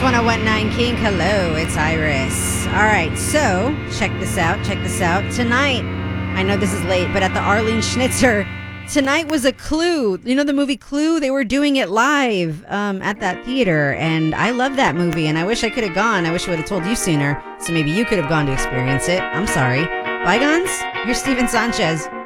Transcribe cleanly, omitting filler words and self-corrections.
101.9 King. Hello, it's Iris. All right, so check this out. Tonight, I know this is late, but at the Arlene Schnitzer, tonight was a Clue. You know the movie Clue? They were doing it live at that theater, and I love that movie, and I wish I could have gone. I wish I would have told you sooner, so maybe you could have gone to experience it. I'm sorry. Bygones? You're Steven Sanchez.